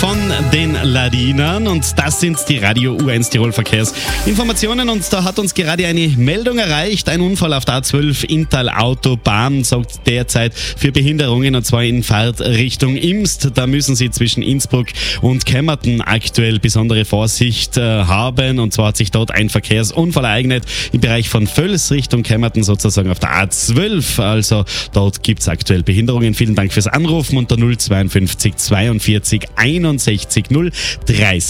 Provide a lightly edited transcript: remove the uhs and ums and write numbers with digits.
von den Ladinern und das sind die Radio U1 Tirol Verkehrsinformationen und da hat uns gerade eine Meldung erreicht. Ein Unfall auf der A12 Inntal Autobahn sorgt derzeit für Behinderungen und zwar in Fahrtrichtung Imst. Da müssen Sie zwischen Innsbruck und Kemmerton aktuell besondere Vorsicht haben und zwar hat sich dort ein Verkehrsunfall ereignet im Bereich von Völs Richtung Kemmerton sozusagen auf der A12. Also dort gibt es aktuell Behinderungen. Vielen Dank fürs Anrufen unter 052 42 61 030.